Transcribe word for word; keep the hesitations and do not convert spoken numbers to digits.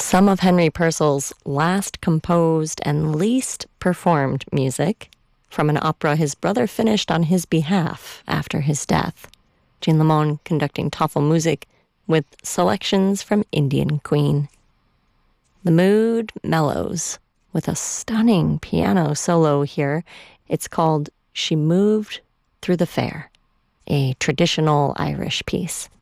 some of Henry Purcell's last composed and least performed music from an opera his brother finished on his behalf after his death. Jean Lamont conducting Tafelmusik with selections from Indian Queen. The mood mellows with a stunning piano solo here. It's called She Moved Through the Fair, a traditional Irish piece.